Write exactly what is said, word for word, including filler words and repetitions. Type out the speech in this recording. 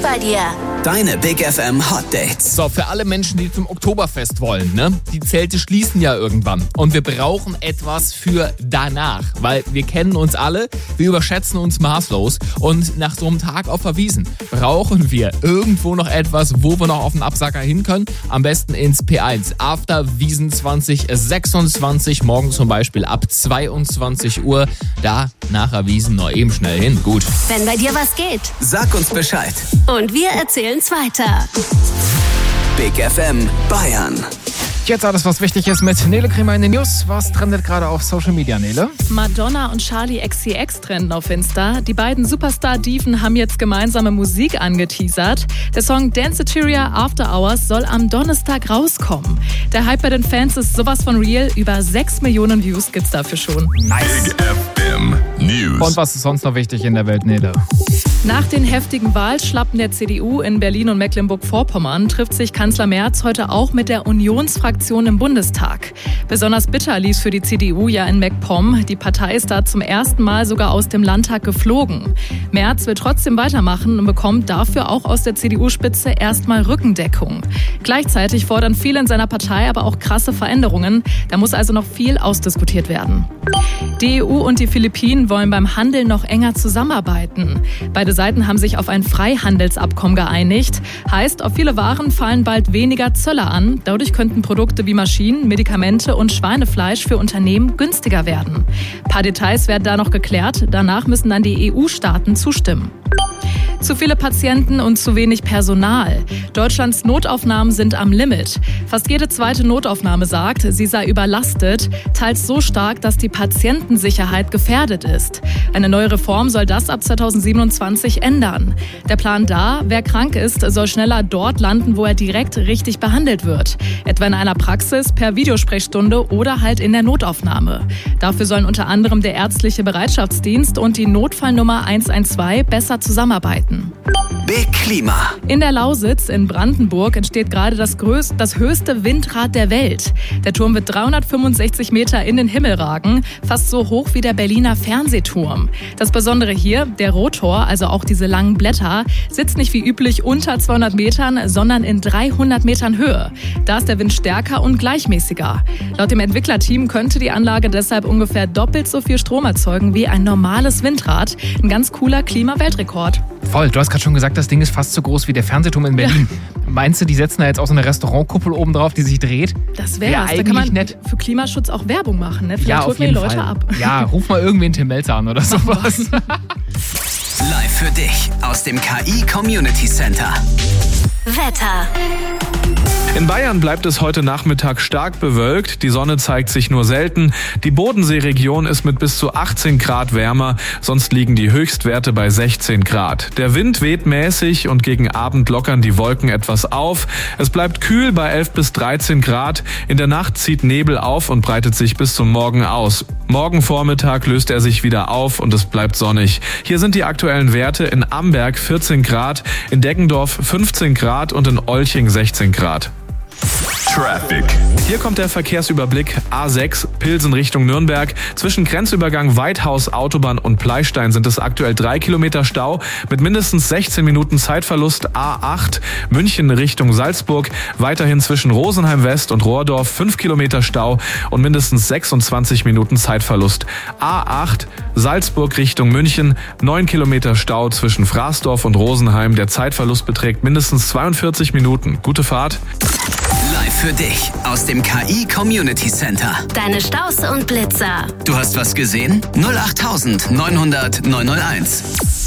bei dir. Deine Big F M Hot Dates. So, für alle Menschen, die zum Oktoberfest wollen, ne? Die Zelte schließen ja irgendwann. Und wir brauchen etwas für danach. Weil wir kennen uns alle, wir überschätzen uns maßlos. Und nach so einem Tag auf der Wiesn brauchen wir irgendwo noch etwas, wo wir noch auf den Absacker hin können. Am besten ins P eins. After Wiesn zwanzig sechsundzwanzig, morgen zum Beispiel ab zweiundzwanzig Uhr. Da nach der Wiesn noch eben schnell hin. Gut. Wenn bei dir was geht. Sag uns Bescheid. Und wir erzählen's weiter. Big F M Bayern. Jetzt alles, was wichtig ist mit Nele Kremer in den News. Was trendet gerade auf Social Media, Nele? Madonna und Charli X C X trenden auf Insta. Die beiden Superstar-Diven haben jetzt gemeinsame Musik angeteasert. Der Song Danceteria After Hours soll am Donnerstag rauskommen. Der Hype bei den Fans ist sowas von real. Über sechs Millionen Views gibt's dafür schon. Nice. Big F M News. Und was ist sonst noch wichtig in der Welt, Nele? Nach den heftigen Wahlschlappen der C D U in Berlin und Mecklenburg-Vorpommern trifft sich Kanzler Merz heute auch mit der Unionsfraktion im Bundestag. Besonders bitter lief's für die C D U ja in MacPom. Die Partei ist da zum ersten Mal sogar aus dem Landtag geflogen. Merz will trotzdem weitermachen und bekommt dafür auch aus der C D U-Spitze erstmal Rückendeckung. Gleichzeitig fordern viele in seiner Partei aber auch krasse Veränderungen. Da muss also noch viel ausdiskutiert werden. Die E U und die Philippinen wollen beim Handel noch enger zusammenarbeiten. Beide Seiten haben sich auf ein Freihandelsabkommen geeinigt. Heißt, auf viele Waren fallen bald weniger Zölle an. Dadurch könnten Produkte wie Maschinen, Medikamente und Schweinefleisch für Unternehmen günstiger werden. Ein paar Details werden da noch geklärt. Danach müssen dann die E U-Staaten zustimmen. Zu viele Patienten und zu wenig Personal. Deutschlands Notaufnahmen sind am Limit. Fast jede zweite Notaufnahme sagt, sie sei überlastet, teils so stark, dass die Patientensicherheit gefährdet ist. Eine neue Reform soll das ab zweitausendsiebenundzwanzig ändern. Der Plan da, wer krank ist, soll schneller dort landen, wo er direkt richtig behandelt wird. Etwa in einer Praxis, per Videosprechstunde oder halt in der Notaufnahme. Dafür sollen unter anderem der ärztliche Bereitschaftsdienst und die Notfallnummer eins eins zwei besser zusammenarbeiten. Big Klima. In der Lausitz in Brandenburg entsteht gerade das, größte, das höchste Windrad der Welt. Der Turm wird dreihundertfünfundsechzig Meter in den Himmel ragen, fast so hoch wie der Berliner Fernsehturm. Das Besondere hier, der Rotor, also auch diese langen Blätter, sitzt nicht wie üblich unter zweihundert Metern, sondern in dreihundert Metern Höhe. Da ist der Wind stärker und gleichmäßiger. Laut dem Entwicklerteam könnte die Anlage deshalb ungefähr doppelt so viel Strom erzeugen wie ein normales Windrad. Ein ganz cooler Klimaweltrekord. Voll, du hast gerade schon gesagt, das Ding ist fast so groß wie der Fernsehturm in Berlin. Ja. Meinst du, die setzen da jetzt auch so eine Restaurantkuppel oben drauf, die sich dreht? Das wäre ja, es. eigentlich da kann man nett. Für Klimaschutz auch Werbung machen. Ne? Vielleicht ja, holt man die Leute Fall. ab. Ja, ruf mal irgendwen Tim Melzer an oder sowas. Live für dich aus dem K I Community Center. Wetter. In Bayern bleibt es heute Nachmittag stark bewölkt. Die Sonne zeigt sich nur selten. Die Bodenseeregion ist mit bis zu achtzehn Grad wärmer. Sonst liegen die Höchstwerte bei sechzehn Grad. Der Wind weht mäßig und gegen Abend lockern die Wolken etwas auf. Es bleibt kühl bei elf bis dreizehn Grad. In der Nacht zieht Nebel auf und breitet sich bis zum Morgen aus. Morgen Vormittag löst er sich wieder auf und es bleibt sonnig. Hier sind die aktuellen Werte: in Amberg vierzehn Grad, in Deggendorf fünfzehn Grad und in Olching sechzehn Grad. Traffic. Hier kommt der Verkehrsüberblick. A sechs, Pilsen Richtung Nürnberg. Zwischen Grenzübergang Weithaus, Autobahn und Pleistein sind es aktuell drei Kilometer Stau mit mindestens sechzehn Minuten Zeitverlust. A acht, München Richtung Salzburg. Weiterhin zwischen Rosenheim West und Rohrdorf fünf Kilometer Stau und mindestens sechsundzwanzig Minuten Zeitverlust. A acht, Salzburg Richtung München. neun Kilometer Stau zwischen Fraßdorf und Rosenheim. Der Zeitverlust beträgt mindestens zweiundvierzig Minuten. Gute Fahrt. Live für dich aus dem K I Community Center. Deine Staus und Blitzer. Du hast was gesehen? null acht neunhundert neunhunderteins.